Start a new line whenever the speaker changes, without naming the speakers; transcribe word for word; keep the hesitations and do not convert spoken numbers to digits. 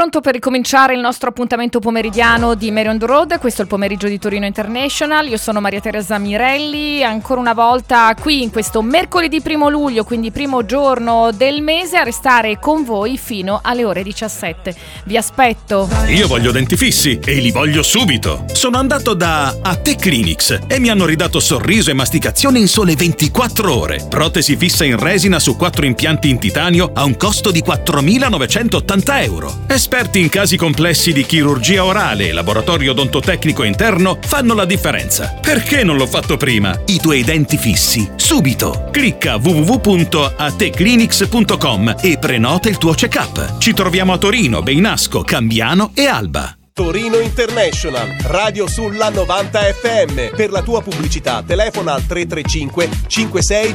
pronto per ricominciare il nostro appuntamento pomeridiano di Mary on the Road. Questo è il pomeriggio di Torino International. Io sono Maria Teresa Mirelli, ancora una volta qui in questo mercoledì primo luglio, quindi primo giorno del mese, a restare con voi fino alle ore diciassette. Vi aspetto.
Io voglio denti fissi e li voglio subito. Sono andato da A Te Clinics e mi hanno ridato sorriso e masticazione in sole ventiquattro ore. Protesi fissa in resina su quattro impianti in titanio a un costo di quattromilanovecentottanta euro. Esperti in casi complessi di chirurgia orale e laboratorio odontotecnico interno fanno la differenza. Perché non l'ho fatto prima? I tuoi denti fissi, subito. Clicca w w w punto a te clinics punto com e prenota il tuo check-up. Ci troviamo a Torino, Beinasco, Cambiano e Alba.
Torino International, radio sulla novanta effe emme. Per la tua pubblicità telefona al tre tre cinque cinque sei